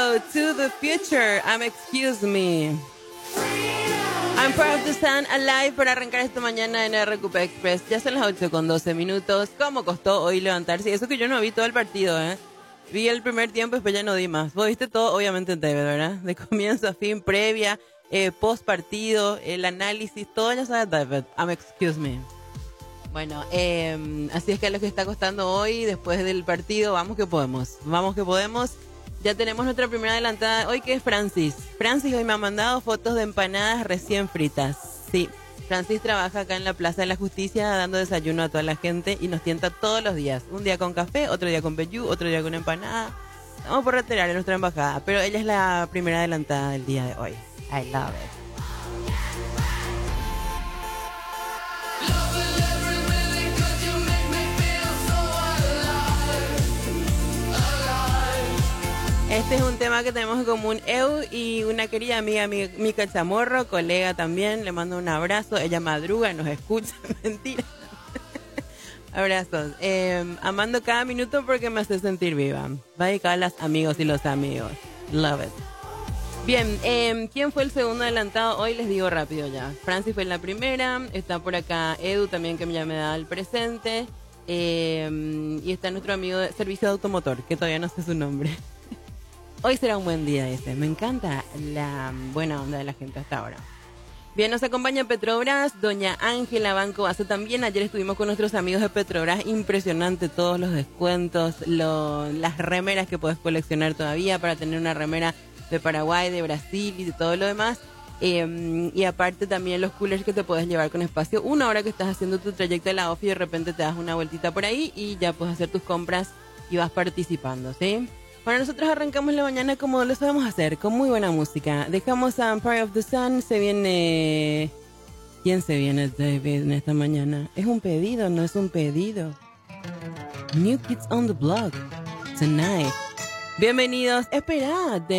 Hello to the future. Excuse me. I'm part of the sun, alive para arrancar esta mañana en RQP Express. Ya son las 8:12. ¿Cómo costó hoy levantarse? Y eso que yo no vi todo el partido, ¿eh? Vi el primer tiempo y después ya no di más. Vos viste todo, obviamente, en TV, ¿verdad? De comienzo a fin, previa, post partido, el análisis, todo ya sabes, David. Excuse me. Bueno, así es que a lo que está costando hoy, después del partido, vamos que podemos. Vamos que podemos. Ya tenemos nuestra primera adelantada hoy, que es Francis. Francis hoy me ha mandado fotos de empanadas recién fritas. Sí, Francis trabaja acá en la Plaza de la Justicia dando desayuno a toda la gente y nos tienta todos los días. Un día con café, otro día con vellú, otro día con empanada. Estamos por retirar en nuestra embajada, pero ella es la primera adelantada del día de hoy. I love it. Este es un tema que tenemos en común, Eu y una querida amiga, Mica Chamorro, colega también. Le mando un abrazo. Ella madruga, nos escucha. Mentira. Abrazos. Amando cada minuto porque me hace sentir viva. Va dedicada a los amigos y los amigos. Love it. Bien, ¿quién fue el segundo adelantado? Hoy les digo rápido ya. Francis fue la primera. Está por acá Edu también, que ya me da el presente. Y está nuestro amigo de servicio de automotor, que todavía no sé su nombre. Hoy será un buen día ese. Me encanta la buena onda de la gente hasta ahora. Bien, nos acompaña Petrobras, doña Ángela Banco Basso también. Ayer estuvimos con nuestros amigos de Petrobras. Impresionante todos los descuentos, las remeras que puedes coleccionar todavía para tener una remera de Paraguay, de Brasil y de todo lo demás. Y aparte también los coolers que te puedes llevar con espacio. Una hora que estás haciendo tu trayecto de la OFI y de repente te das una vueltita por ahí y ya puedes hacer tus compras y vas participando, ¿sí? Bueno, nosotros arrancamos la mañana como lo sabemos hacer, con muy buena música. Dejamos a Empire of the Sun, se viene... ¿Quién se viene, David, en esta mañana? Es un pedido, no es un pedido. New Kids on the Block, tonight. Bienvenidos, esperad.